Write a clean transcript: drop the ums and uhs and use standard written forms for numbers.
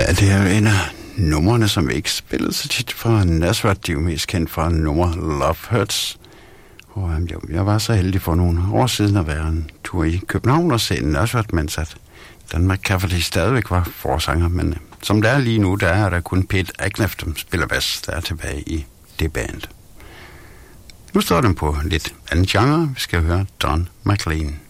Ja, det er en af numrene, som ikke spillede så tit fra Nazareth. De er jo mest kendt fra nummer Love Hurts. Og jeg var så heldig for nogle år siden at være en tur i København og se Nazareth, mens at Danmark Cafferty stadigvæk var forsanger. Men som det er lige nu, der er der kun Pete Agnef, som spiller bass, der er tilbage i det band. Nu står den på lidt anden genre. Vi skal høre Don McLean.